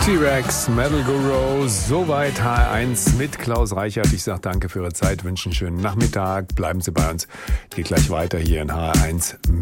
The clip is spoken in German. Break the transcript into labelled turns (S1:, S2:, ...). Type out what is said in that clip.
S1: T-Rex, Metal Guru, soweit HR1 mit Klaus Reichert. Ich sage danke für Ihre Zeit, wünsche einen schönen Nachmittag. Bleiben Sie bei uns. Geht gleich weiter hier in HR1.